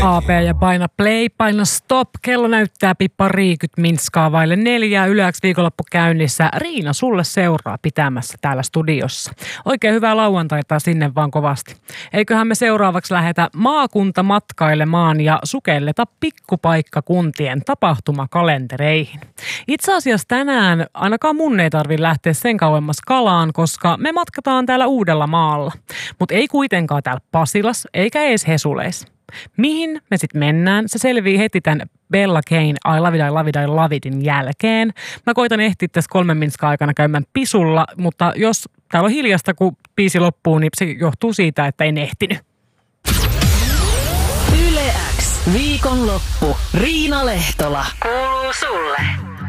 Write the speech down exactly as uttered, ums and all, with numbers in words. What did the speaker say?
A P ja paina play, paina stop. Kello näyttää pippa riikyt minskaa vaille neljää. Yleäks viikonloppu käynnissä. Riina sulle seuraa pitämässä täällä studiossa. Oikein hyvää lauantaita sinne vaan kovasti. Eiköhän me seuraavaksi lähetä maakunta matkailemaan ja sukelleta pikkupaikkakuntien tapahtumakalentereihin. Itse asiassa tänään ainakaan mun ei tarvitse lähteä sen kauemmas kalaan, koska me matkataan täällä Uudellamaalla. Mutta ei kuitenkaan täällä Pasilas eikä edes Hesuleis. Mihin me sitten mennään? Se selvii heti tämän Bella Kane I Love It, I Love It, I Love Itin jälkeen. Mä koitan ehtiä tässä kolmen minskan aikana käymään pisulla, mutta jos täällä on hiljasta, kun biisi loppuu, niin se johtuu siitä, että en ehtinyt. Yle X. Viikonloppu. Riina Lehtola. Kuuluu sulle.